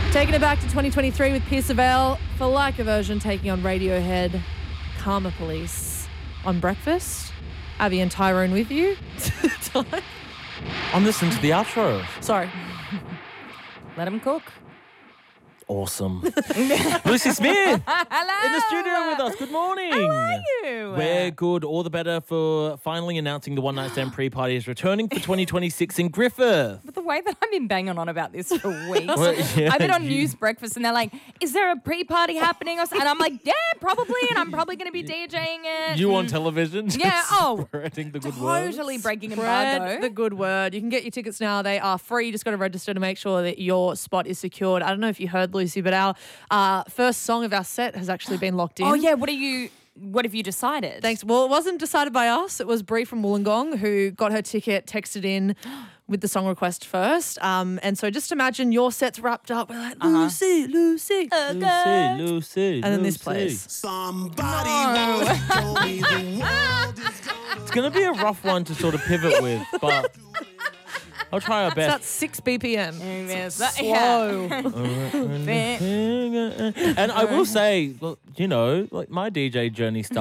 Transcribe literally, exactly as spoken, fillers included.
Taking it back to twenty twenty-three with Pierce Avell for Like a Version taking on Radiohead, Karma Police on Breakfast. Abby and Tyrone with you. I'm listening to the outro. Sorry. Let him cook. Awesome. Lucy Smith Hello. in the studio with us. Good morning. How are you? We're good. All the better for finally announcing the One Night Stand pre-party is returning for twenty twenty-six in Griffith. But the way that I've been banging on about this for weeks. Well, yeah, I've been on you- News Breakfast and they're like, is there a pre-party happening? And I'm like, yeah, probably. And I'm probably going to be DJing it. You on television? Yeah, just oh, spreading the good word. Totally breaking Spread embargo. the good word. You can get your tickets now. They are free. You just got to register to make sure that your spot is secured. I don't know if you heard, Lucy, but our uh, first song of our set has actually been locked in. Oh, yeah. What are you... What have you decided? Thanks. Well, it wasn't decided by us. It was Bree from Wollongong who got her ticket, texted in with the song request first. Um, and so just imagine your set's wrapped up. We're like, Lucy, Lucy. Lucy, Lucy, And then this Lucy. plays. Somebody once told me the world is gonna It's going to be a rough one to sort of pivot with, but I'll try our So that's best. six B P M. Yeah. Slow. And I will say, look, you know, like my D J journey started